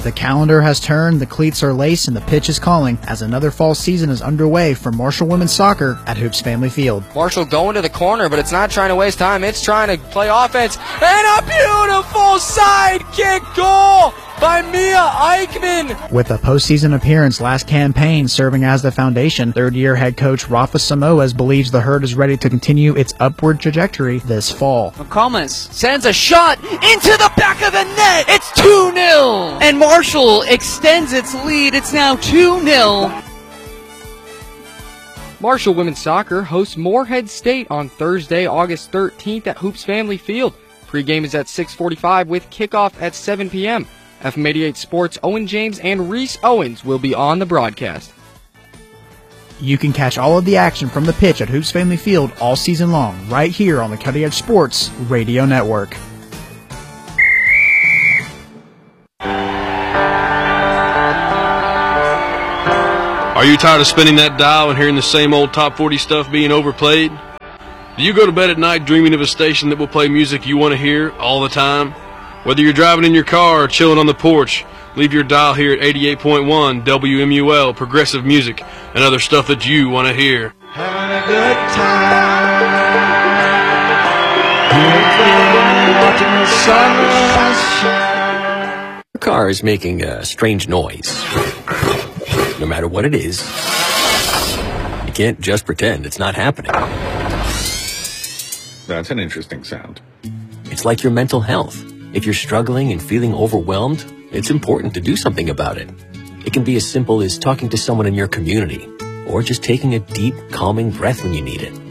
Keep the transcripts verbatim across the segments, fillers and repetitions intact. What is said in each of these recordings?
The calendar has turned, the cleats are laced, and the pitch is calling as another fall season is underway for Marshall Women's Soccer at Hoops Family Field. Marshall going to the corner, but it's not trying to waste time. It's trying to play offense. And a beautiful side kick goal by Mia Eichmann. With a postseason appearance last campaign serving as the foundation, third-year head coach Rafa Samoas believes the Herd is ready to continue its upward trajectory this fall. McComas sends a shot into the back of the net. It's two nil. And Marshall extends its lead. It's now two nil. Marshall Women's Soccer hosts Moorhead State on Thursday, August thirteenth at Hoops Family Field. Pre-game is at six forty-five with kickoff at seven p.m. F M eighty-eight Sports' Owen James and Reese Owens will be on the broadcast. You can catch all of the action from the pitch at Hoops Family Field all season long, right here on the Cutting Edge Sports Radio Network. Are you tired of spinning that dial and hearing the same old top forty stuff being overplayed? Do you go to bed at night dreaming of a station that will play music you want to hear all the time? Whether you're driving in your car or chilling on the porch, leave your dial here at eighty-eight point one W M U L, progressive music, and other stuff that you want to hear. Having a good time. Watching the sun shine. Your car is making a strange noise. No matter what it is, you can't just pretend it's not happening. That's an interesting sound. It's like your mental health. If you're struggling and feeling overwhelmed, it's important to do something about it. It can be as simple as talking to someone in your community, or just taking a deep, calming breath when you need it.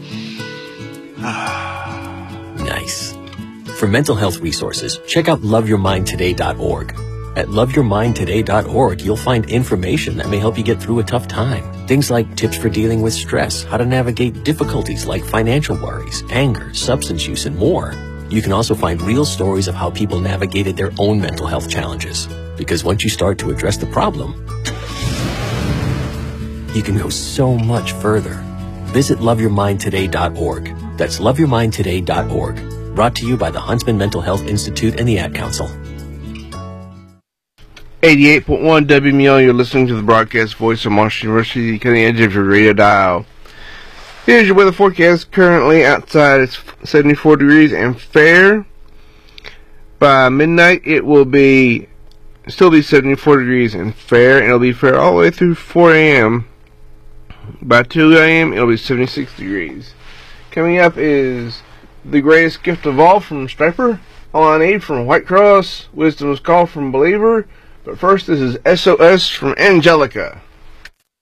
Nice. For mental health resources, check out love your mind today dot org. At love your mind today dot org, you'll find information that may help you get through a tough time. Things like tips for dealing with stress, how to navigate difficulties like financial worries, anger, substance use, and more. You can also find real stories of how people navigated their own mental health challenges. Because once you start to address the problem, you can go so much further. Visit love your mind today dot org. That's love your mind today dot org. Brought to you by the Huntsman Mental Health Institute and the Ad Council. eighty-eight point one W M U L, you're listening to the broadcast voice of Marshall University, cutting edge of your radio dial. Here's your weather forecast. Currently outside it's seventy-four degrees and fair. By midnight it will be still be seventy-four degrees and fair, and it'll be fair all the way through four a.m. By two a.m. it'll be seventy-six degrees. Coming up is The Greatest Gift of All from Striper, All I Need from White Cross, Wisdom's Call from Believer. But first, this is S O S from Angelica.